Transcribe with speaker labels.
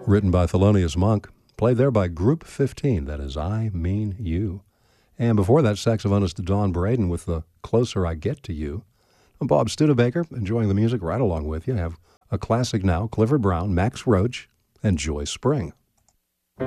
Speaker 1: written by Thelonious Monk, played there by Group 15, that is I Mean You. And before that, saxophonist Don Braden with The Closer I Get to You. I'm Bob Studebaker, enjoying the music right along with you. I have a classic now, Clifford Brown, Max Roach, and Joy Spring.